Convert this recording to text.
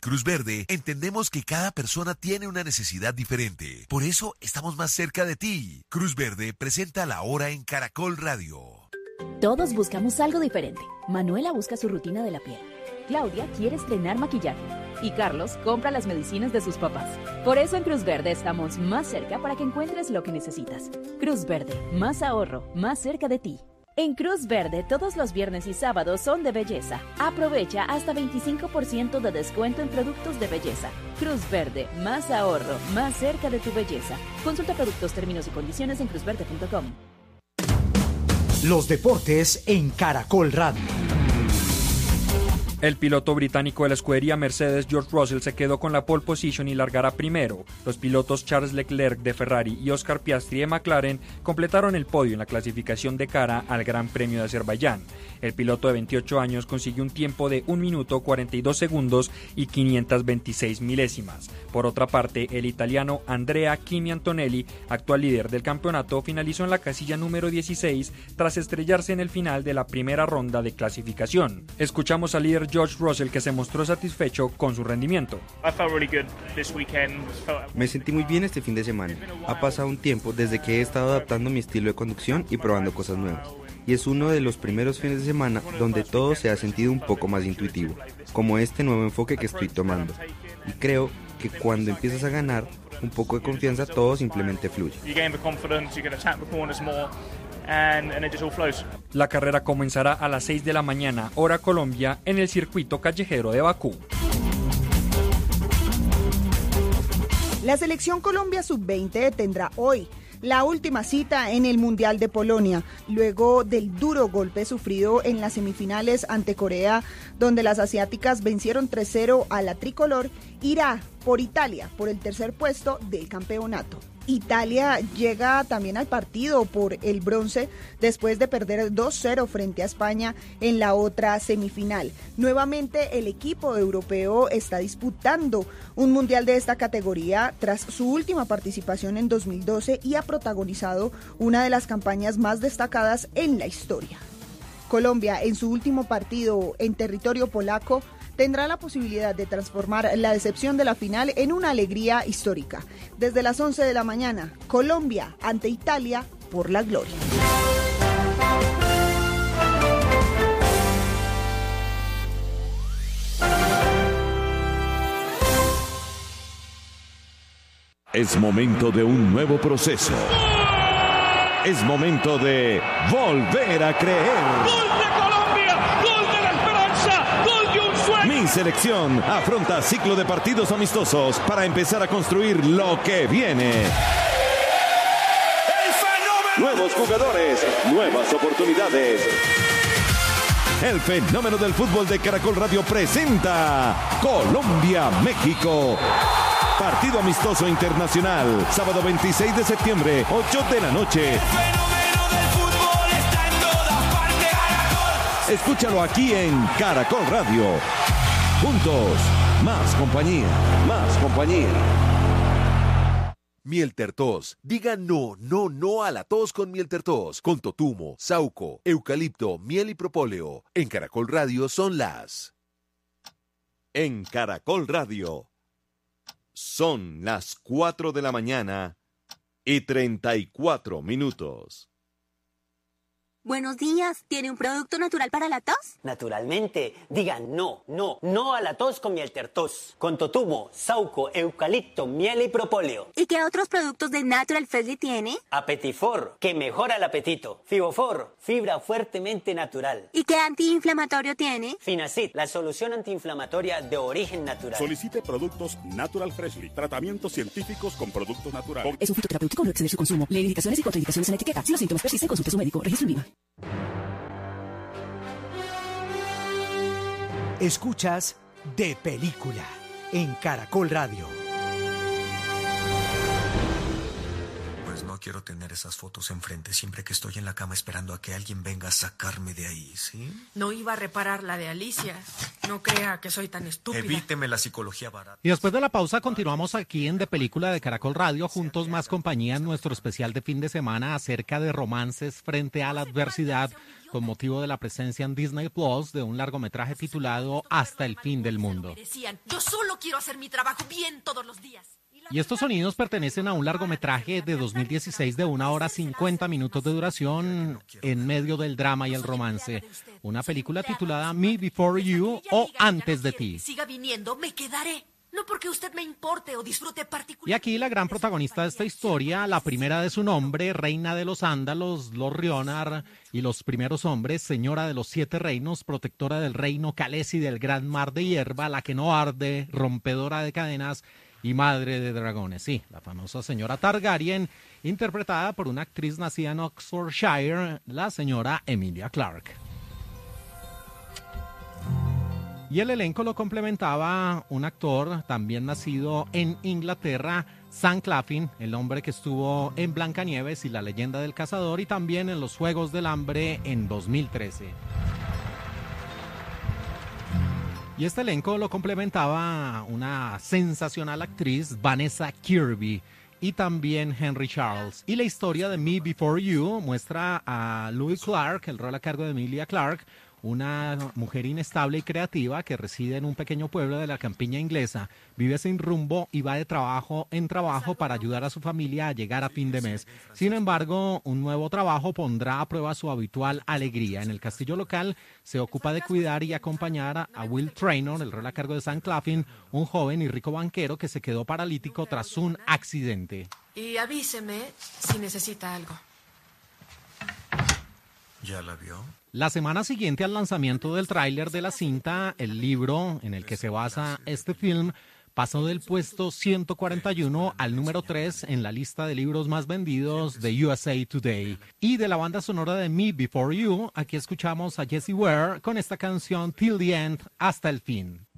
Cruz Verde entendemos que cada persona tiene una necesidad diferente. Por eso estamos más cerca de ti. Cruz Verde presenta La Hora en Caracol Radio. Todos buscamos algo diferente. Manuela busca su rutina de la piel. Claudia quiere estrenar maquillaje. Y Carlos compra las medicinas de sus papás. Por eso en Cruz Verde estamos más cerca para que encuentres lo que necesitas. Cruz Verde, más ahorro, más cerca de ti. En Cruz Verde, todos los viernes y sábados son de belleza. Aprovecha hasta 25% de descuento en productos de belleza. Cruz Verde, más ahorro, más cerca de tu belleza. Consulta productos, términos y condiciones en cruzverde.com. Los deportes en Caracol Radio. El piloto británico de la escudería Mercedes, George Russell, se quedó con la pole position y largará primero. Los pilotos Charles Leclerc de Ferrari y Oscar Piastri de McLaren completaron el podio en la clasificación de cara al Gran Premio de Azerbaiyán. El piloto de 28 años consiguió un tiempo de 1 minuto 42 segundos y 526 milésimas. Por otra parte, el italiano Andrea Kimi Antonelli, actual líder del campeonato, finalizó en la casilla número 16 tras estrellarse en el final de la primera ronda de clasificación. Escuchamos al líder George Russell, que se mostró satisfecho con su rendimiento. Me sentí muy bien este fin de semana. Ha pasado un tiempo desde que he estado adaptando mi estilo de conducción y probando cosas nuevas. Y es uno de los primeros fines de semana donde todo se ha sentido un poco más intuitivo, como este nuevo enfoque que estoy tomando. Y creo que cuando empiezas a ganar un poco de confianza, todo simplemente fluye. La carrera comenzará a las 6 de la mañana, hora Colombia, en el circuito callejero de Bakú. La selección Colombia sub-20 tendrá hoy la última cita en el Mundial de Polonia, luego del duro golpe sufrido en las semifinales ante Corea, donde las asiáticas vencieron 3-0 a la tricolor. Irá por Italia por el tercer puesto del campeonato. Italia llega también al partido por el bronce después de perder 2-0 frente a España en la otra semifinal. Nuevamente el equipo europeo está disputando un mundial de esta categoría tras su última participación en 2012 y ha protagonizado una de las campañas más destacadas en la historia. Colombia, en su último partido en territorio polaco, tendrá la posibilidad de transformar la decepción de la final en una alegría histórica. Desde las 11 de la mañana, Colombia ante Italia por la gloria. Es momento de un nuevo proceso. Es momento de volver a creer. Mi selección afronta ciclo de partidos amistosos para empezar a construir lo que viene. Nuevos jugadores, nuevas oportunidades. El fenómeno del fútbol de Caracol Radio presenta Colombia-México. Partido amistoso internacional, sábado 26 de septiembre, 8 de la noche. Escúchalo aquí en Caracol Radio. Juntos, más compañía, más compañía. Miel Tertos. Diga no, no, no a la tos con Miel Tertos. Con totumo, sauco, eucalipto, miel y propóleo. En Caracol Radio son las... En Caracol Radio son las 4 de la mañana y 34 minutos. Buenos días, ¿tiene un producto natural para la tos? Naturalmente, digan no, no, no a la tos con Miel Tertos. Con totumo, sauco, eucalipto, miel y propóleo. ¿Y qué otros productos de Natural Freshly tiene? Apetifor, que mejora el apetito. Fibofor, fibra fuertemente natural. ¿Y qué antiinflamatorio tiene? Finacid, la solución antiinflamatoria de origen natural. Solicite productos Natural Freshly, tratamientos científicos con productos naturales. Es un fitoterapéutico, no exceder su consumo. Lee indicaciones y contraindicaciones en etiqueta. Si los síntomas persisten, consulte a su médico. Registro en Viva. Escuchas De Película en Caracol Radio. Pues no quiero tener esas fotos enfrente siempre que estoy en la cama esperando a que alguien venga a sacarme de ahí, ¿sí? No iba a reparar la de Alicia. No crea que soy tan estúpida. Evíteme la psicología barata. Y después de la pausa continuamos aquí en De Película de Caracol Radio, juntos más compañía en nuestro especial de fin de semana acerca de romances frente a la adversidad con motivo de la presencia en Disney Plus de un largometraje titulado Hasta el fin del mundo. Yo solo quiero hacer mi trabajo bien todos los días. Y estos sonidos pertenecen a un largometraje de 2016 de 1 hora 50 minutos de duración en medio del drama y el romance. Una película titulada Me Before You o Antes de ti. Siga viniendo, me quedaré. No porque usted me importe o disfrute particularmente. Y aquí la gran protagonista de esta historia, la primera de su nombre, reina de los Ándalos, Lord Rionar y los primeros hombres, señora de los 7 reinos, protectora del reino Khaleesi del gran mar de hierba, la que no arde, rompedora de cadenas y madre de dragones. Sí, la famosa señora Targaryen, interpretada por una actriz nacida en Oxfordshire, la señora Emilia Clarke. Y el elenco lo complementaba un actor también nacido en Inglaterra, Sam Claflin, el hombre que estuvo en Blancanieves y la leyenda del cazador y también en los Juegos del Hambre en 2013. Y este elenco lo complementaba una sensacional actriz, Vanessa Kirby, y también Henry Charles. Y la historia de Me Before You muestra a Louis Clark, el rol a cargo de Emilia Clarke, una mujer inestable y creativa que reside en un pequeño pueblo de la campiña inglesa, vive sin rumbo y va de trabajo en trabajo para ayudar a su familia a llegar a fin de mes. Sin embargo, un nuevo trabajo pondrá a prueba su habitual alegría. En el castillo local se ocupa de cuidar y acompañar a Will Traynor, el rol a cargo de Sam Claflin, un joven y rico banquero que se quedó paralítico tras un accidente. Y avíseme si necesita algo. ¿Ya la vio? La semana siguiente al lanzamiento del tráiler de la cinta, el libro en el que se basa este film pasó del puesto 141 al número 3 en la lista de libros más vendidos de USA Today. Y de la banda sonora de Me Before You, aquí escuchamos a Jessie Ware con esta canción Till the End, hasta el fin.